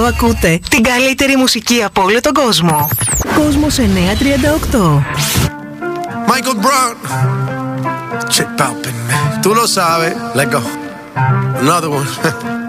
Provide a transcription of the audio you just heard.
Ακούτε την καλύτερη μουσική από όλο τον κόσμο. Κόσμος 938. Michael Brown. Check poppin', man. Tú lo sabes. Let go. Another one.